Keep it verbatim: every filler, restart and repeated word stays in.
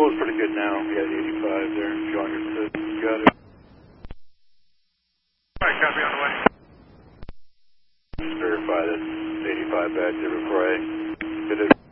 flow's pretty good now. We got eighty-five there. John, you're good. Got it. Alright, copy on the way. Verify that eighty-five back there before I hit it.